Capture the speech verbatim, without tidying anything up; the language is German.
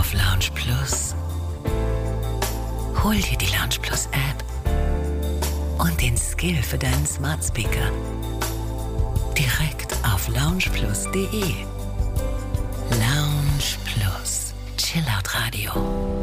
auf Lounge Plus. Hol dir die Lounge Plus App und den Skill für deinen Smart Speaker direkt auf lounge plus punkt de. Lounge Plus. Chillout Radio.